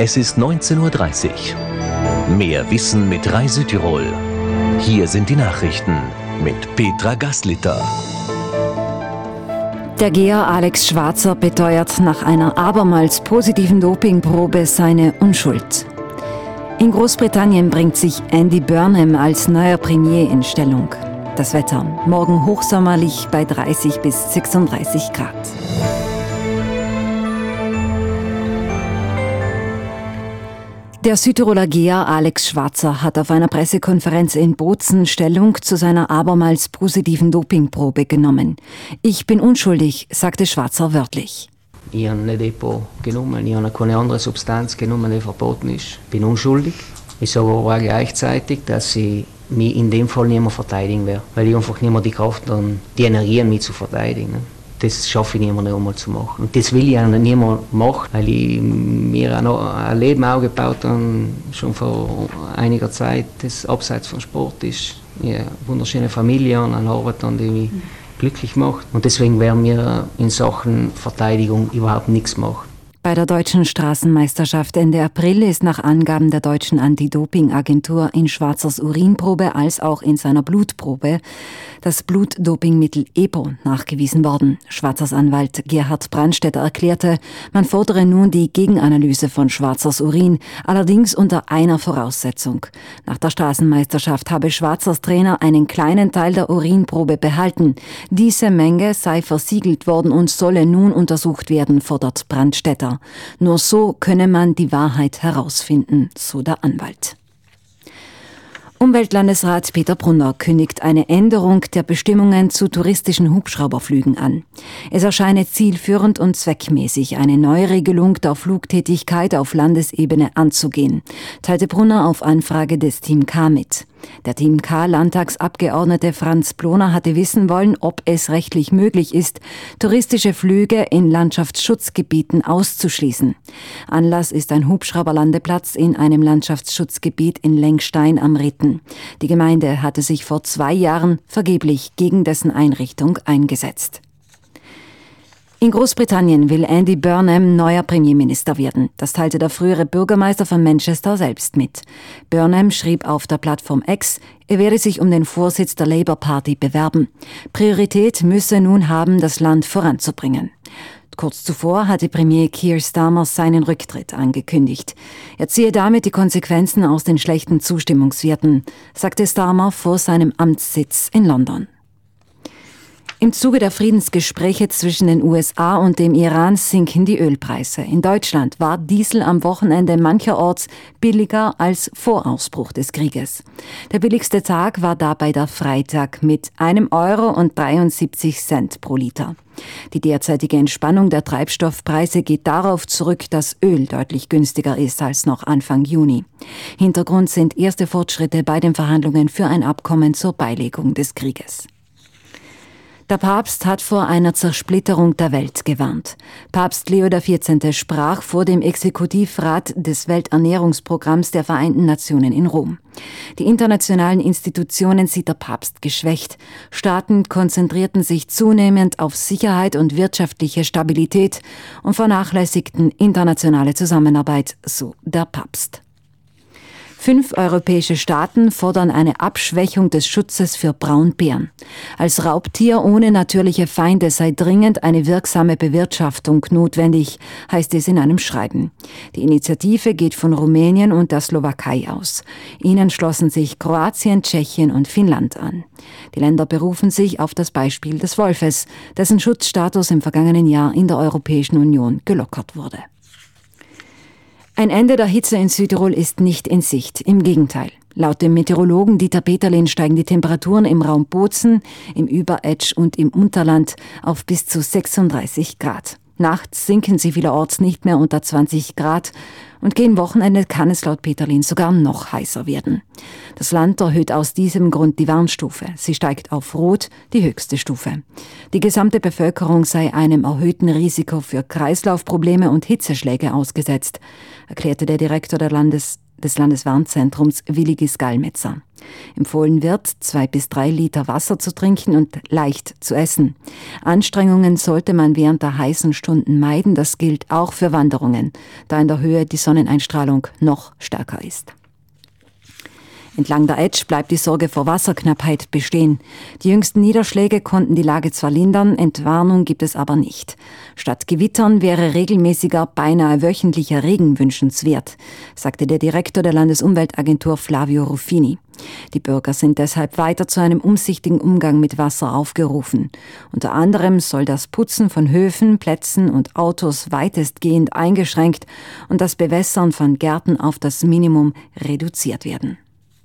Es ist 19:30 Uhr. Mehr Wissen mit Rai Südtirol. Hier sind die Nachrichten mit Petra Gaslitter. Der Geher Alex Schwarzer beteuert nach einer abermals positiven Dopingprobe seine Unschuld. In Großbritannien bringt sich Andy Burnham als neuer Premier in Stellung. Das Wetter: morgen hochsommerlich bei 30 bis 36 Grad. Der Südtiroler Geher Alex Schwarzer hat auf einer Pressekonferenz in Bozen Stellung zu seiner abermals positiven Dopingprobe genommen. Ich bin unschuldig, sagte Schwarzer wörtlich. Ich habe nicht EPO genommen, ich habe keine andere Substanz genommen, die verboten ist. Ich bin unschuldig. Ich sage aber auch gleichzeitig, dass ich mich in dem Fall nicht mehr verteidigen werde, weil ich einfach nicht mehr die Kraft und die Energie habe, mich zu verteidigen. Das schaffe ich nicht mehr einmal zu machen. Und das will ich auch nicht mehr machen, weil ich mir auch noch ein Leben aufgebaut habe, schon vor einiger Zeit, das abseits vom Sport ist. Ich habe eine wunderschöne Familie und eine Arbeit, die mich glücklich macht. Und deswegen werden wir in Sachen Verteidigung überhaupt nichts machen. Bei der deutschen Straßenmeisterschaft Ende April ist nach Angaben der deutschen Anti-Doping-Agentur in Schwarzers Urinprobe als auch in seiner Blutprobe das Blutdopingmittel EPO nachgewiesen worden. Schwarzers Anwalt Gerhard Brandstätter erklärte, man fordere nun die Gegenanalyse von Schwarzers Urin, allerdings unter einer Voraussetzung. Nach der Straßenmeisterschaft habe Schwarzers Trainer einen kleinen Teil der Urinprobe behalten. Diese Menge sei versiegelt worden und solle nun untersucht werden, fordert Brandstätter. Nur so könne man die Wahrheit herausfinden, so der Anwalt. Umweltlandesrat Peter Brunner kündigt eine Änderung der Bestimmungen zu touristischen Hubschrauberflügen an. Es erscheine zielführend und zweckmäßig, eine Neuregelung der Flugtätigkeit auf Landesebene anzugehen, teilte Brunner auf Anfrage des Team K mit. Der Team K-Landtagsabgeordnete Franz Ploner hatte wissen wollen, ob es rechtlich möglich ist, touristische Flüge in Landschaftsschutzgebieten auszuschließen. Anlass ist ein Hubschrauberlandeplatz in einem Landschaftsschutzgebiet in Lengstein am Ritten. Die Gemeinde hatte sich vor 2 Jahren vergeblich gegen dessen Einrichtung eingesetzt. In Großbritannien will Andy Burnham neuer Premierminister werden. Das teilte der frühere Bürgermeister von Manchester selbst mit. Burnham schrieb auf der Plattform X, er werde sich um den Vorsitz der Labour Party bewerben. Priorität müsse nun haben, das Land voranzubringen. Kurz zuvor hatte Premier Keir Starmer seinen Rücktritt angekündigt. Er ziehe damit die Konsequenzen aus den schlechten Zustimmungswerten, sagte Starmer vor seinem Amtssitz in London. Im Zuge der Friedensgespräche zwischen den USA und dem Iran sinken die Ölpreise. In Deutschland war Diesel am Wochenende mancherorts billiger als vor Ausbruch des Krieges. Der billigste Tag war dabei der Freitag mit 1,73 Euro pro Liter. Die derzeitige Entspannung der Treibstoffpreise geht darauf zurück, dass Öl deutlich günstiger ist als noch Anfang Juni. Hintergrund sind erste Fortschritte bei den Verhandlungen für ein Abkommen zur Beilegung des Krieges. Der Papst hat vor einer Zersplitterung der Welt gewarnt. Papst Leo XIV. Sprach vor dem Exekutivrat des Welternährungsprogramms der Vereinten Nationen in Rom. Die internationalen Institutionen sieht der Papst geschwächt. Staaten konzentrierten sich zunehmend auf Sicherheit und wirtschaftliche Stabilität und vernachlässigten internationale Zusammenarbeit, so der Papst. 5 europäische Staaten fordern eine Abschwächung des Schutzes für Braunbären. Als Raubtier ohne natürliche Feinde sei dringend eine wirksame Bewirtschaftung notwendig, heißt es in einem Schreiben. Die Initiative geht von Rumänien und der Slowakei aus. Ihnen schlossen sich Kroatien, Tschechien und Finnland an. Die Länder berufen sich auf das Beispiel des Wolfes, dessen Schutzstatus im vergangenen Jahr in der Europäischen Union gelockert wurde. Ein Ende der Hitze in Südtirol ist nicht in Sicht, im Gegenteil. Laut dem Meteorologen Dieter Peterlin steigen die Temperaturen im Raum Bozen, im Überetsch und im Unterland auf bis zu 36 Grad. Nachts sinken sie vielerorts nicht mehr unter 20 Grad und gegen Wochenende kann es laut Peterlin sogar noch heißer werden. Das Land erhöht aus diesem Grund die Warnstufe. Sie steigt auf Rot, die höchste Stufe. Die gesamte Bevölkerung sei einem erhöhten Risiko für Kreislaufprobleme und Hitzeschläge ausgesetzt, erklärte der Direktor des Landeswarnzentrums Willigis Gallmetzer. Empfohlen wird, 2 bis 3 Liter Wasser zu trinken und leicht zu essen. Anstrengungen sollte man während der heißen Stunden meiden. Das gilt auch für Wanderungen, da in der Höhe die Sonneneinstrahlung noch stärker ist. Entlang der Etsch bleibt die Sorge vor Wasserknappheit bestehen. Die jüngsten Niederschläge konnten die Lage zwar lindern, Entwarnung gibt es aber nicht. Statt Gewittern wäre regelmäßiger, beinahe wöchentlicher Regen wünschenswert, sagte der Direktor der Landesumweltagentur Flavio Ruffini. Die Bürger sind deshalb weiter zu einem umsichtigen Umgang mit Wasser aufgerufen. Unter anderem soll das Putzen von Höfen, Plätzen und Autos weitestgehend eingeschränkt und das Bewässern von Gärten auf das Minimum reduziert werden.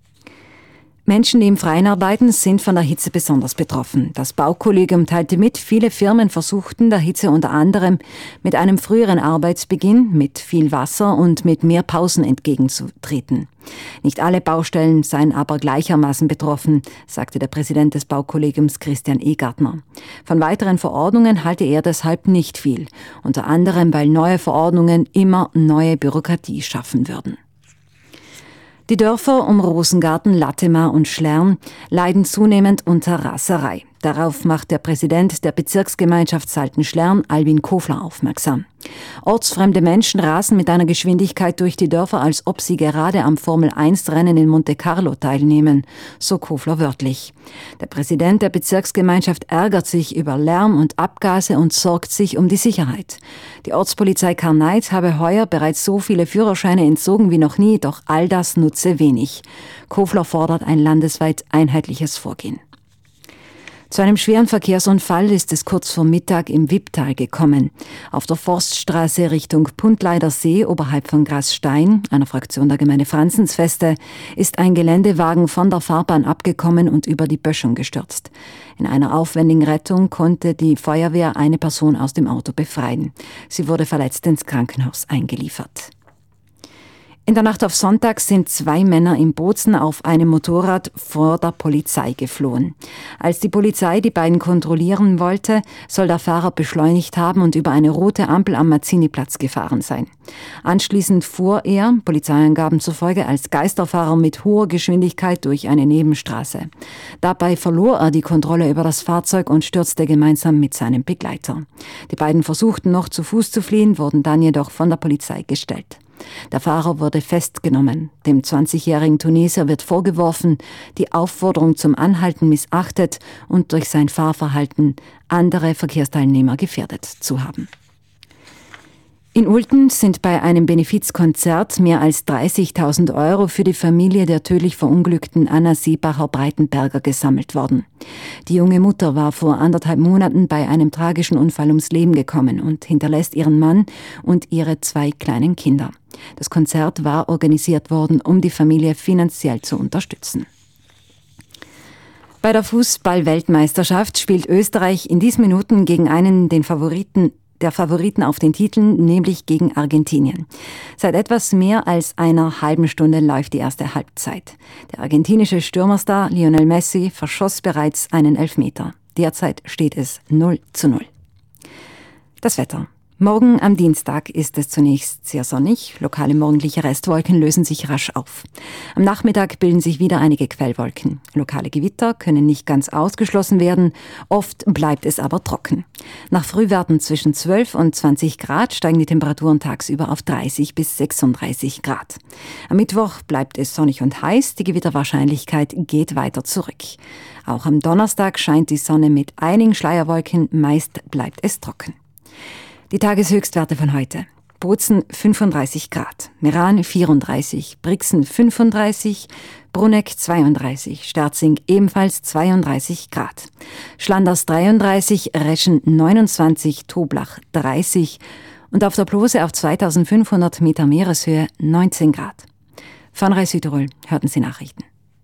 Menschen, die im Freien arbeiten, sind von der Hitze besonders betroffen. Das Baukollegium teilte mit, viele Firmen versuchten der Hitze unter anderem mit einem früheren Arbeitsbeginn, mit viel Wasser und mit mehr Pausen entgegenzutreten. Nicht alle Baustellen seien aber gleichermaßen betroffen, sagte der Präsident des Baukollegiums Christian Egartner. Von weiteren Verordnungen halte er deshalb nicht viel, unter anderem, weil neue Verordnungen immer neue Bürokratie schaffen würden. Die Dörfer um Rosengarten, Lattema und Schlern leiden zunehmend unter Raserei. Darauf macht der Präsident der Bezirksgemeinschaft Salten-Schlern, Albin Kofler, aufmerksam. Ortsfremde Menschen rasen mit einer Geschwindigkeit durch die Dörfer, als ob sie gerade am Formel-1-Rennen in Monte Carlo teilnehmen, so Kofler wörtlich. Der Präsident der Bezirksgemeinschaft ärgert sich über Lärm und Abgase und sorgt sich um die Sicherheit. Die Ortspolizei Karneit habe heuer bereits so viele Führerscheine entzogen wie noch nie, doch all das nutze wenig. Kofler fordert ein landesweit einheitliches Vorgehen. Zu einem schweren Verkehrsunfall ist es kurz vor Mittag im Wipptal gekommen. Auf der Forststraße Richtung Puntleider See oberhalb von Grasstein, einer Fraktion der Gemeinde Franzensfeste, ist ein Geländewagen von der Fahrbahn abgekommen und über die Böschung gestürzt. In einer aufwendigen Rettung konnte die Feuerwehr eine Person aus dem Auto befreien. Sie wurde verletzt ins Krankenhaus eingeliefert. In der Nacht auf Sonntag sind 2 Männer in Bozen auf einem Motorrad vor der Polizei geflohen. Als die Polizei die beiden kontrollieren wollte, soll der Fahrer beschleunigt haben und über eine rote Ampel am Mazziniplatz gefahren sein. Anschließend fuhr er, Polizeiangaben zufolge, als Geisterfahrer mit hoher Geschwindigkeit durch eine Nebenstraße. Dabei verlor er die Kontrolle über das Fahrzeug und stürzte gemeinsam mit seinem Begleiter. Die beiden versuchten noch zu Fuß zu fliehen, wurden dann jedoch von der Polizei gestellt. Der Fahrer wurde festgenommen. Dem 20-jährigen Tunesier wird vorgeworfen, die Aufforderung zum Anhalten missachtet und durch sein Fahrverhalten andere Verkehrsteilnehmer gefährdet zu haben. In Ulten sind bei einem Benefizkonzert mehr als 30.000 € für die Familie der tödlich verunglückten Anna Seebacher-Breitenberger gesammelt worden. Die junge Mutter war vor 1,5 Monaten bei einem tragischen Unfall ums Leben gekommen und hinterlässt ihren Mann und ihre 2 kleinen Kinder. Das Konzert war organisiert worden, um die Familie finanziell zu unterstützen. Bei der Fußball-Weltmeisterschaft spielt Österreich in diesen Minuten gegen einen der Favoriten auf den Titeln, nämlich gegen Argentinien. Seit etwas mehr als einer halben Stunde läuft die erste Halbzeit. Der argentinische Stürmerstar Lionel Messi verschoss bereits einen Elfmeter. Derzeit steht es 0:0. Das Wetter. Morgen am Dienstag ist es zunächst sehr sonnig. Lokale morgendliche Restwolken lösen sich rasch auf. Am Nachmittag bilden sich wieder einige Quellwolken. Lokale Gewitter können nicht ganz ausgeschlossen werden. Oft bleibt es aber trocken. Nach Frühwerten zwischen 12 und 20 Grad steigen die Temperaturen tagsüber auf 30 bis 36 Grad. Am Mittwoch bleibt es sonnig und heiß. Die Gewitterwahrscheinlichkeit geht weiter zurück. Auch am Donnerstag scheint die Sonne mit einigen Schleierwolken. Meist bleibt es trocken. Die Tageshöchstwerte von heute. Bozen 35 Grad, Meran 34, Brixen 35, Bruneck 32, Sterzing ebenfalls 32 Grad, Schlanders 33, Reschen 29, Toblach 30 und auf der Plose auf 2500 Meter Meereshöhe 19 Grad. Von Rai Südtirol hörten Sie Nachrichten.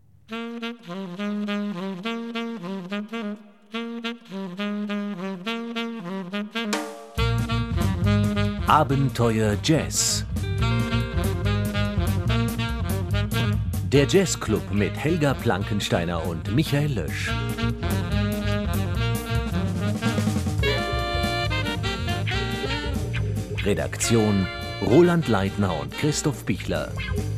Abenteuer Jazz. Der Jazzclub mit Helga Plankensteiner und Michael Lösch. Redaktion Roland Leitner und Christoph Bichler.